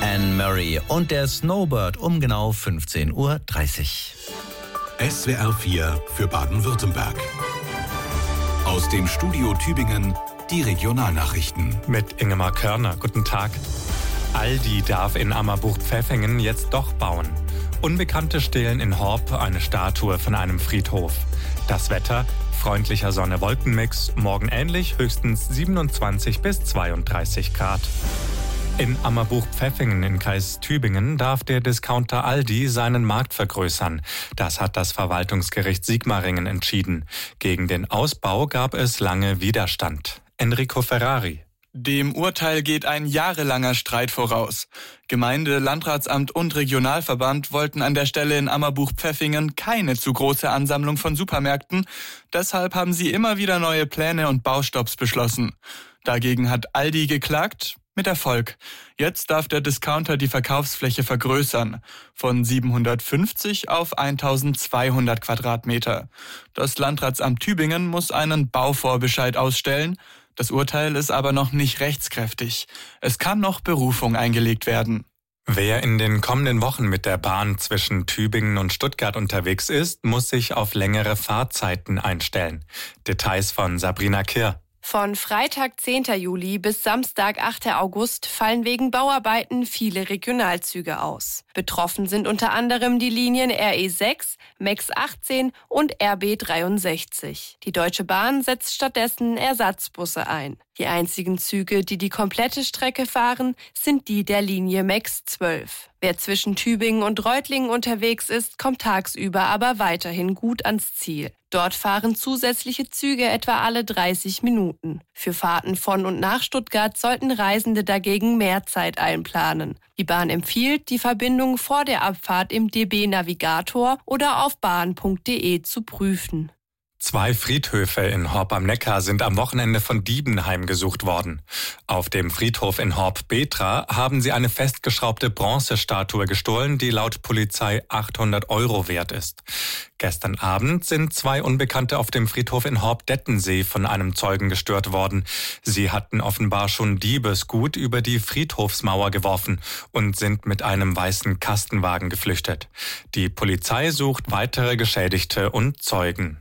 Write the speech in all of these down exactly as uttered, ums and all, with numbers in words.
Anne Murray und der Snowbird um genau fünfzehn Uhr dreißig. S W R vier für Baden-Württemberg. Aus dem Studio Tübingen die Regionalnachrichten. Mit Ingemar Körner. Guten Tag. Aldi darf in Ammerbucht-Pfäffingen jetzt doch bauen. Unbekannte stehlen in Horb eine Statue von einem Friedhof. Das Wetter: freundlicher Sonne-Wolkenmix, morgen ähnlich, höchstens siebenundzwanzig bis zweiunddreißig Grad. In Ammerbucht-Pfäffingen in Kreis Tübingen darf der Discounter Aldi seinen Markt vergrößern. Das hat das Verwaltungsgericht Sigmaringen entschieden. Gegen den Ausbau gab es lange Widerstand. Enrico Ferrari. Dem Urteil geht ein jahrelanger Streit voraus. Gemeinde, Landratsamt und Regionalverband wollten an der Stelle in Ammerbucht-Pfäffingen keine zu große Ansammlung von Supermärkten. Deshalb haben sie immer wieder neue Pläne und Baustopps beschlossen. Dagegen hat Aldi geklagt. Mit Erfolg. Jetzt darf der Discounter die Verkaufsfläche vergrößern. Von siebenhundertfünfzig auf eintausendzweihundert Quadratmeter. Das Landratsamt Tübingen muss einen Bauvorbescheid ausstellen. Das Urteil ist aber noch nicht rechtskräftig. Es kann noch Berufung eingelegt werden. Wer in den kommenden Wochen mit der Bahn zwischen Tübingen und Stuttgart unterwegs ist, muss sich auf längere Fahrzeiten einstellen. Details von Sabrina Kirr. Von Freitag, zehnten Juli bis Samstag, achten August fallen wegen Bauarbeiten viele Regionalzüge aus. Betroffen sind unter anderem die Linien R E sechs, MEX achtzehn und R B dreiundsechzig. Die Deutsche Bahn setzt stattdessen Ersatzbusse ein. Die einzigen Züge, die die komplette Strecke fahren, sind die der Linie MEX zwölf. Wer zwischen Tübingen und Reutlingen unterwegs ist, kommt tagsüber aber weiterhin gut ans Ziel. Dort fahren zusätzliche Züge etwa alle dreißig Minuten. Für Fahrten von und nach Stuttgart sollten Reisende dagegen mehr Zeit einplanen. Die Bahn empfiehlt, die Verbindung vor der Abfahrt im D B-Navigator oder auf bahn punkt de zu prüfen. Zwei Friedhöfe in Horb am Neckar sind am Wochenende von Dieben heimgesucht worden. Auf dem Friedhof in Horb-Betra haben sie eine festgeschraubte Bronzestatue gestohlen, die laut Polizei achthundert Euro wert ist. Gestern Abend sind zwei Unbekannte auf dem Friedhof in Horb-Dettensee von einem Zeugen gestört worden. Sie hatten offenbar schon Diebesgut über die Friedhofsmauer geworfen und sind mit einem weißen Kastenwagen geflüchtet. Die Polizei sucht weitere Geschädigte und Zeugen.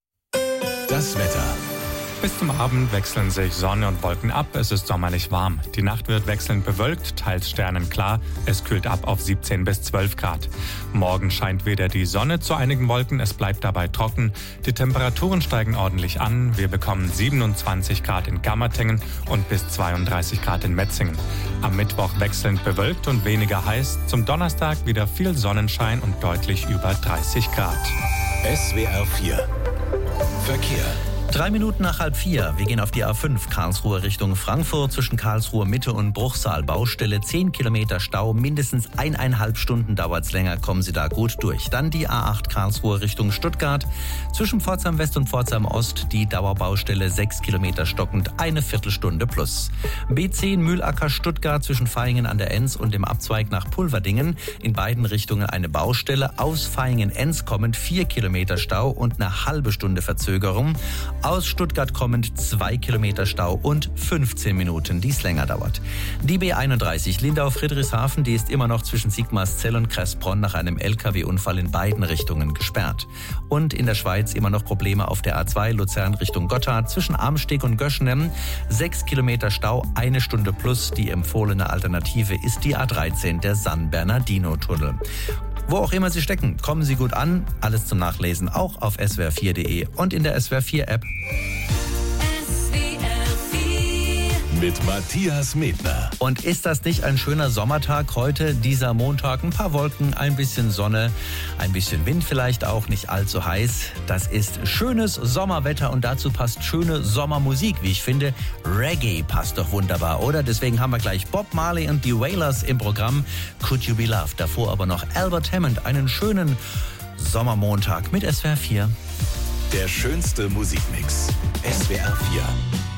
Das Wetter. Bis zum Abend wechseln sich Sonne und Wolken ab. Es ist sommerlich warm. Die Nacht wird wechselnd bewölkt, teils sternenklar. Es kühlt ab auf siebzehn bis zwölf Grad. Morgen scheint wieder die Sonne zu einigen Wolken. Es bleibt dabei trocken. Die Temperaturen steigen ordentlich an. Wir bekommen siebenundzwanzig Grad in Gammertingen und bis zweiunddreißig Grad in Metzingen. Am Mittwoch wechselnd bewölkt und weniger heiß. Zum Donnerstag wieder viel Sonnenschein und deutlich über dreißig Grad. S W R vier Verkehr. Drei Minuten nach halb vier. Wir gehen auf die A fünf Karlsruhe Richtung Frankfurt. Zwischen Karlsruhe Mitte und Bruchsal Baustelle. Zehn Kilometer Stau. Mindestens eineinhalb Stunden dauert's länger. Kommen Sie da gut durch. Dann die A acht Karlsruhe Richtung Stuttgart. Zwischen Pforzheim West und Pforzheim Ost. Die Dauerbaustelle. Sechs Kilometer stockend. Eine Viertelstunde plus. B zehn Mühlacker Stuttgart. Zwischen Vaihingen an der Enz und dem Abzweig nach Pulverdingen. In beiden Richtungen eine Baustelle. Aus Vaihingen-Enz kommend vier Kilometer Stau und eine halbe Stunde Verzögerung. Aus Stuttgart kommend zwei Kilometer Stau und fünfzehn Minuten, die es länger dauert. Die B einunddreißig Lindau-Friedrichshafen, die ist immer noch zwischen Sigmarszell und Kressbronn nach einem L K W-Unfall in beiden Richtungen gesperrt. Und in der Schweiz immer noch Probleme auf der A zwei Luzern Richtung Gotthard zwischen Amsteg und Göschnem. Sechs Kilometer Stau, eine Stunde plus. Die empfohlene Alternative ist die A dreizehn, der San Bernardino-Tunnel. Wo auch immer Sie stecken, kommen Sie gut an. Alles zum Nachlesen auch auf S W R vier Punkt de und in der S W R vier App. S W R vier Mit Matthias Medner. Und ist das nicht ein schöner Sommertag heute, dieser Montag? Ein paar Wolken, ein bisschen Sonne, ein bisschen Wind vielleicht auch, nicht allzu heiß. Das ist schönes Sommerwetter und dazu passt schöne Sommermusik, wie ich finde. Reggae passt doch wunderbar, oder? Deswegen haben wir gleich Bob Marley und die Wailers im Programm. Could You Be Loved? Davor aber noch Albert Hammond. Einen schönen Sommermontag mit S W R vier. Der schönste Musikmix. S W R vier.